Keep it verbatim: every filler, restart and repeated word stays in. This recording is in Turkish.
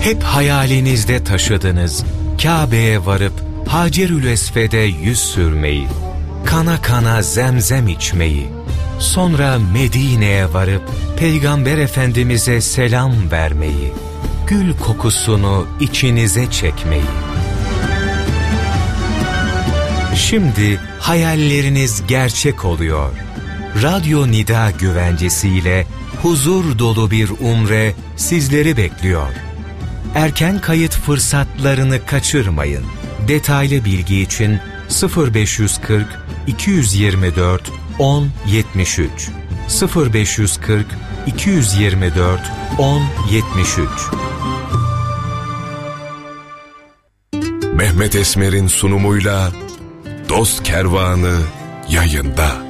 Hep hayalinizde taşıdınız Kabe'ye varıp Hacerül Esved'e yüz sürmeyi, kana kana zemzem içmeyi, sonra Medine'ye varıp Peygamber Efendimiz'e selam vermeyi, gül kokusunu içinize çekmeyi. Şimdi hayalleriniz gerçek oluyor. Radyo Nida güvencesiyle huzur dolu bir umre sizleri bekliyor. Erken kayıt fırsatlarını kaçırmayın. Detaylı bilgi için sıfır beş yüz kırk iki yüz yirmi dört on yetmiş üç sıfır beş yüz kırk iki yüz yirmi dört on yetmiş üç. Mehmet Esmer'in sunumuyla Dost Kervanı yayında.